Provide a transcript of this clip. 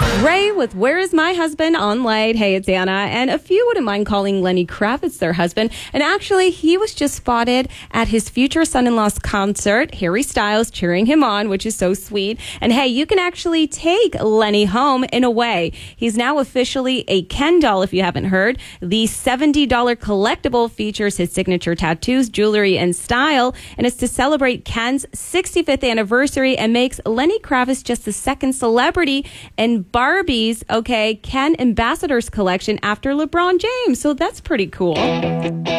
Ray with Where Is My Husband on Light. Hey, it's Anna. And a few wouldn't mind calling Lenny Kravitz their husband. And actually, he was just spotted at his future son-in-law's concert. Harry Styles cheering him on, which is so sweet. And hey, you can actually take Lenny home in a way. He's now officially a Ken doll, if you haven't heard. The $70 collectible features his signature tattoos, jewelry, and style. And it's to celebrate Ken's 65th anniversary and makes Lenny Kravitz just the second celebrity in Barbie's, Ken Ambassadors collection after LeBron James. So that's pretty cool.